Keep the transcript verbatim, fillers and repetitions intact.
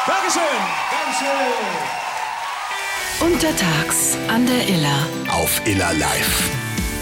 Dankeschön. Dankeschön. Untertags an der Iller. Auf Iller Live.